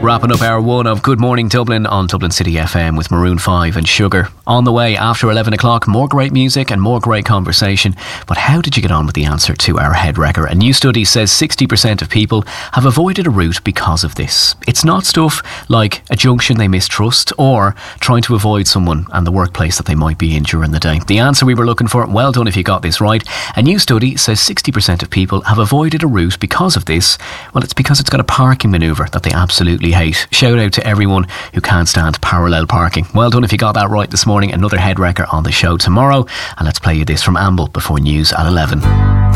Wrapping up hour one of Good Morning Dublin on Dublin City FM with Maroon 5 and Sugar. On the way after 11 o'clock, more great music and more great conversation. But how did you get on with the answer to our head wrecker? A new study says 60% of people have avoided a route because of this. It's not stuff like a junction they mistrust or trying to avoid someone and the workplace that they might be in during the day. The answer we were looking for, well done if you got this right. A new study says 60% of people have avoided a route because of this. Well, it's because it's got a parking manoeuvre that they absolutely hate. Shout out to everyone who can't stand parallel parking. Well done if you got that right this morning. Another head wrecker on the show tomorrow. And let's play you this from Amble before news at 11.